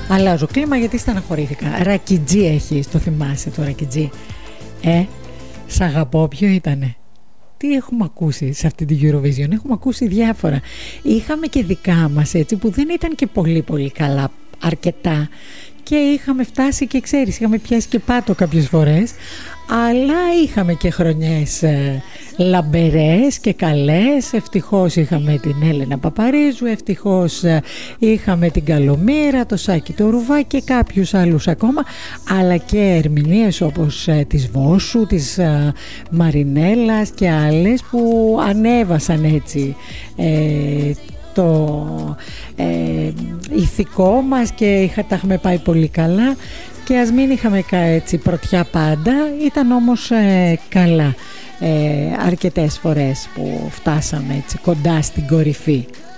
Αλλάζω κλίμα γιατί στεναχωρήθηκα. Ρακιτζή έχεις, το θυμάσαι το Ρακιτζή? Σ' αγαπώ, ποιο ήτανε? Τι έχουμε ακούσει σε αυτή την Eurovision? Έχουμε ακούσει διάφορα. Είχαμε και δικά μας, έτσι, που δεν ήταν και πολύ πολύ καλά, αρκετά. Και είχαμε φτάσει και ξέρεις, είχαμε πιάσει και πάτο κάποιες φορές. Αλλά είχαμε και χρονιές λαμπερές και καλές. Ευτυχώς είχαμε την Έλενα Παπαρίζου, ευτυχώς είχαμε την Καλομήρα, το Σάκη το Ρουβά και κάποιους άλλους ακόμα, αλλά και ερμηνείες όπως της Βόσου, της Μαρινέλας και άλλες που ανέβασαν έτσι το ηθικό μας και τα είχαμε πάει πολύ καλά. Και ας μην είχαμε έτσι πρωτιά πάντα, ήταν όμως καλά αρκετές φορές που φτάσαμε έτσι κοντά στην κορυφή.